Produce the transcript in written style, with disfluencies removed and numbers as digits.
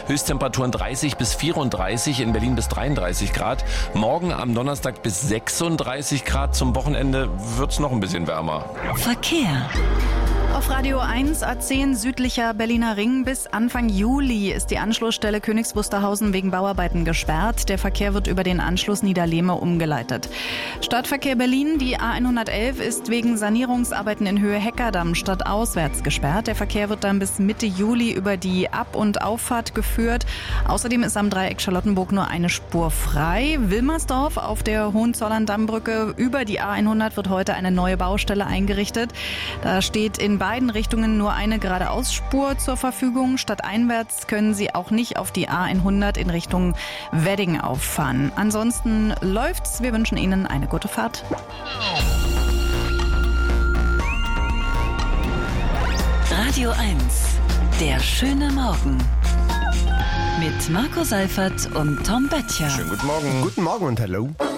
Höchsttemperaturen 30 bis 34, in Berlin bis 33 Grad. Morgen am Donnerstag bis 36 Grad. Zum Wochenende wird's noch ein bisschen wärmer. Verkehr. Auf Radio 1 A10 südlicher Berliner Ring bis Anfang Juli ist die Anschlussstelle Königs Wusterhausen wegen Bauarbeiten gesperrt. Der Verkehr wird über den Anschluss Niederlehme umgeleitet. Stadtverkehr Berlin, die A111 ist wegen Sanierungsarbeiten in Höhe Heckerdamm stadtauswärts gesperrt. Der Verkehr wird dann bis Mitte Juli über die Ab- und Auffahrt geführt. Außerdem ist am Dreieck Charlottenburg nur eine Spur frei. Wilmersdorf auf der Hohenzollern-Dammbrücke über die A100 wird heute eine neue Baustelle eingerichtet. Da steht in beiden Richtungen nur eine Geradeausspur zur Verfügung. Stadteinwärts können Sie auch nicht auf die A100 in Richtung Wedding auffahren. Ansonsten läuft's. Wir wünschen Ihnen eine gute Fahrt. Radio 1, der schöne Morgen. Mit Marco Seifert und Tom Böttcher. Schönen guten Morgen. Guten Morgen und hallo.